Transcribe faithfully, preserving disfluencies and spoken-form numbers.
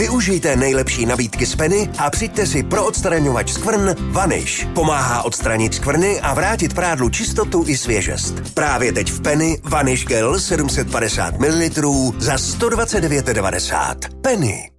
Využijte nejlepší nabídky z Penny a přijďte si pro odstraňovač skvrn Vanish. Pomáhá odstranit skvrny a vrátit prádlu čistotu i svěžest. Právě teď v Penny Vanish Gel sedm set padesát mililitrů za sto dvacet devět devadesát. Penny.